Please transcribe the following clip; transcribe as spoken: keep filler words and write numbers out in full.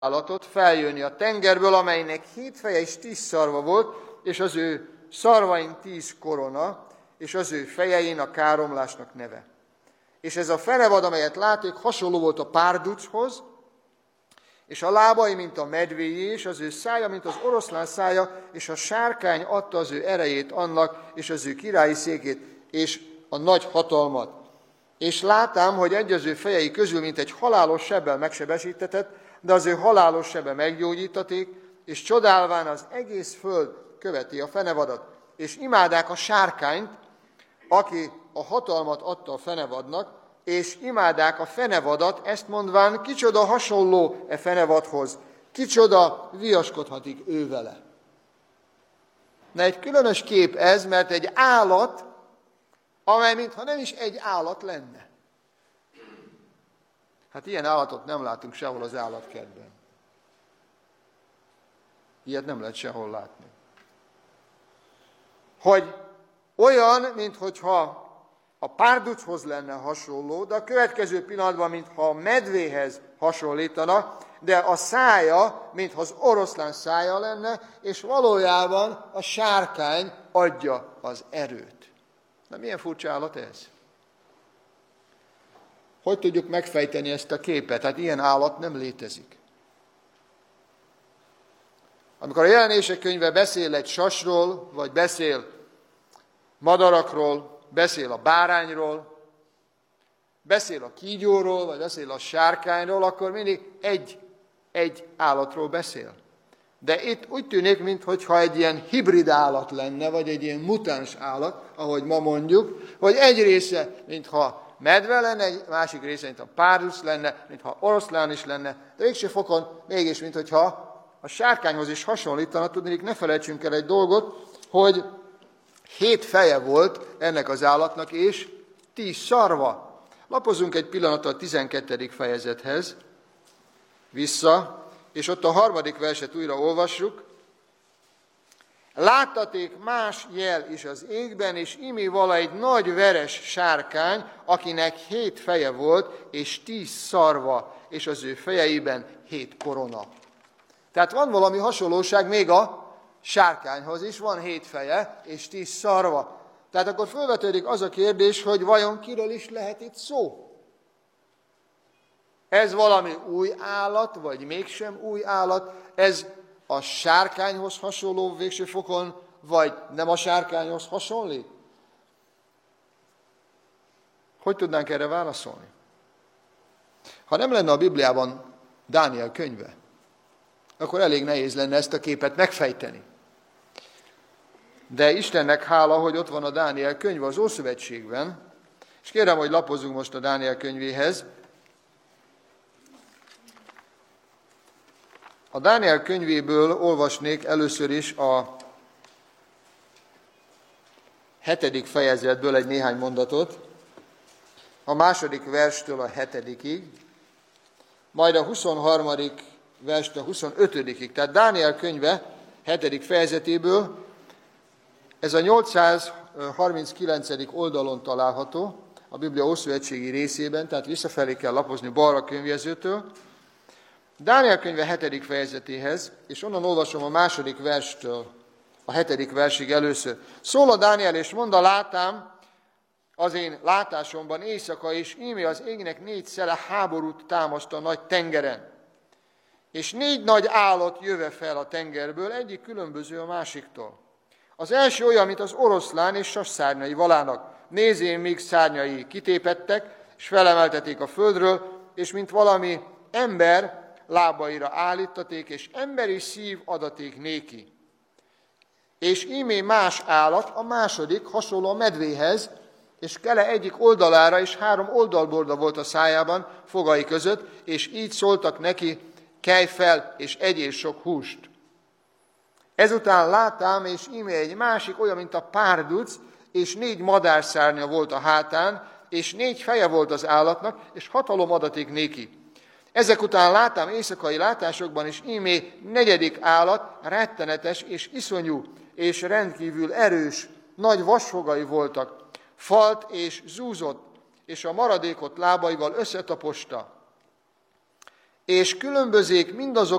állatot feljönni a tengerből, amelynek hét feje és tíz szarva volt, és az ő szarvain tíz korona, és az ő fejein a káromlásnak neve. És ez a fenevad, amelyet láték, hasonló volt a párduchoz, és a lábai, mint a medvéjé, és az ő szája, mint az oroszlán szája, és a sárkány adta az ő erejét annak, és az ő királyi székét, és a nagy hatalmat. És látám, hogy egy az ő fejei közül, mint egy halálos sebbel megsebesítetett, de az ő halálos sebe meggyógyítaték, és csodálván az egész föld követi a fenevadat. És imádák a sárkányt, aki a hatalmat adta a fenevadnak, és imádák a fenevadat, ezt mondván, kicsoda hasonló e fenevadhoz, kicsoda viaskodhatik ő vele. Na, egy különös kép ez, mert egy állat, amely mintha nem is egy állat lenne. Hát ilyen állatot nem látunk sehol az állatkertben. Ilyet nem lehet sehol látni. Hogy olyan, minthogyha a párduchoz lenne hasonló, de a következő pillanatban, mintha a medvéhez hasonlítana, de a szája, mintha az oroszlán szája lenne, és valójában a sárkány adja az erőt. Na, milyen furcsa állat ez? Hogy tudjuk megfejteni ezt a képet? Hát ilyen állat nem létezik. Amikor a Jelenések könyve beszél egy sasról, vagy beszél madarakról, beszél a bárányról, beszél a kígyóról, vagy beszél a sárkányról, akkor mindig egy, egy állatról beszél. De itt úgy tűnik, mintha egy ilyen hibrid állat lenne, vagy egy ilyen mutáns állat, ahogy ma mondjuk, hogy egy része, mintha medve lenne, egy másik része, mintha párduc lenne, mintha oroszlán is lenne, de végső fokon mégis, mintha a sárkányhoz is hasonlítana. Tudnék, ne felejtsünk el egy dolgot, hogy hét feje volt ennek az állatnak, és tíz szarva. Lapozunk egy pillanatra a tizenkettedik fejezethez vissza, és ott a harmadik verset újra olvassuk. Láttaték más jel is az égben, és imi vala egy nagy veres sárkány, akinek hét feje volt, és tíz szarva, és az ő fejeiben hét korona. Tehát van valami hasonlóság még a sárkányhoz is, van hét feje, és tíz szarva. Tehát akkor felvetődik az a kérdés, hogy vajon kiről is lehet itt szó? Ez valami új állat, vagy mégsem új állat? Ez a sárkányhoz hasonló végső fokon, vagy nem a sárkányhoz hasonlít? Hogy tudnánk erre válaszolni? Ha nem lenne a Bibliában Dániel könyve, akkor elég nehéz lenne ezt a képet megfejteni. De Istennek hála, hogy ott van a Dániel könyve az Ószövetségben, és kérem, hogy lapozzunk most a Dániel könyvéhez. A Dániel könyvéből olvasnék először is a hetedik fejezetből egy néhány mondatot, a második verstől a hetedikig, majd a huszonharmadik verstől a huszonötödikig. Tehát Dániel könyve hetedik fejezetéből, ez a nyolcszázharminckilencedik oldalon található, a Biblia ószövetségi részében, tehát visszafelé kell lapozni balra könyvjegyzőtől. Dániel könyve hetedik fejezetéhez, és onnan olvasom a második verstől a hetedik versig először. Szól a Dániel, és mondta, látám az én látásomban éjszaka, és íme az égnek négy szele háborút támaszt a nagy tengeren. És négy nagy állat jöve fel a tengerből, egyik különböző a másiktól. Az első olyan, mint az oroszlán és sasszárnyai valának. Nézén, még szárnyai kitépettek, és felemelteték a földről, és mint valami ember lábaira állítaték, és emberi szív adaték néki. És ímé más állat, a második, hasonló a medvéhez, és kele egyik oldalára, és három oldalborda volt a szájában, fogai között, és így szóltak neki, kelj fel, és egyél sok húst. Ezután látám, és íme egy másik, olyan, mint a párduc, és négy madárszárnya volt a hátán, és négy feje volt az állatnak, és hatalom adaték néki. Ezek után látám éjszakai látásokban is ímé negyedik állat, rettenetes és iszonyú, és rendkívül erős, nagy vasfogai voltak, falt és zúzott, és a maradékot lábaival összetaposta. és különbözik mindazok